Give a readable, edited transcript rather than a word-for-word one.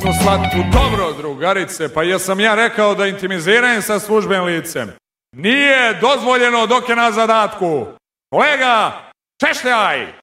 apsolutnu slatku. Dobro, drugarice, pa jesam ja rekao da intimizirajem sa službenim licem? Nije dozvoljeno dok je na zadatku. Kolega, češljaj!